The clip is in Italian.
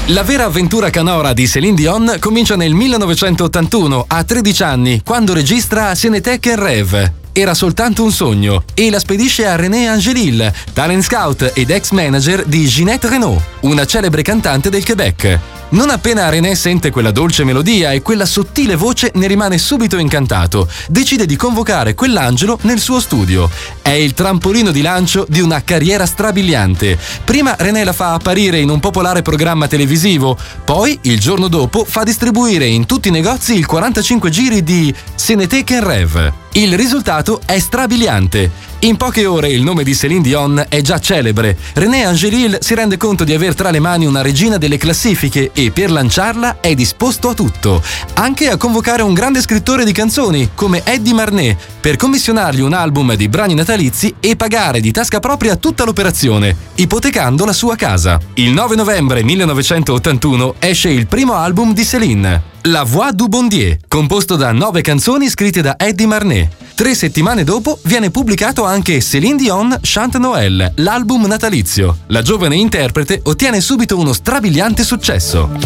La vera avventura canora di Céline Dion comincia nel 1981, a 13 anni, quando registra Ce n'était qu'un rêve. Era soltanto un sogno, e la spedisce a René Angélil, talent scout ed ex manager di Ginette Renault, una celebre cantante del Quebec. Non appena René sente quella dolce melodia e quella sottile voce, ne rimane subito incantato. Decide di convocare quell'angelo nel suo studio. È il trampolino di lancio di una carriera strabiliante. Prima René la fa apparire in un popolare programma televisivo, poi il giorno dopo fa distribuire in tutti i negozi il 45 giri di Ce n'était qu'un rêve. Il risultato è strabiliante. In poche ore il nome di Céline Dion è già celebre. René Angélil si rende conto di aver tra le mani una regina delle classifiche e per lanciarla è disposto a tutto, anche a convocare un grande scrittore di canzoni come Eddie Marnet per commissionargli un album di brani natalizi e pagare di tasca propria tutta l'operazione, ipotecando la sua casa. Il 9 novembre 1981 esce il primo album di Céline, La Voix du Bon Dieu, composto da 9 canzoni scritte da Eddie Marnet. 3 settimane dopo viene pubblicato anche Céline Dion Chante Noël, l'album natalizio. La giovane interprete ottiene subito uno strabiliante successo.